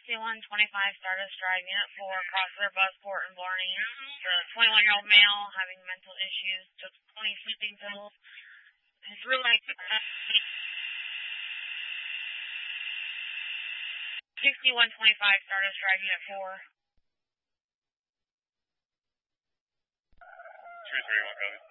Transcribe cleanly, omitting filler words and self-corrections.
6125 Stardust driving at 4, Crossler Busport in Blarney. The 21-year-old male having mental issues, took 20 sleeping pills. His roommate 6125 Stardust driving at 4. 331 copy.